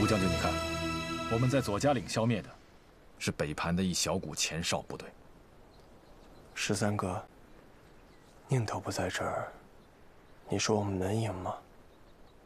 吴将军，你看，我们在左家岭消灭的，是北盘的一小股前哨部队。 13哥，宁头不在这儿，你说我们能赢吗？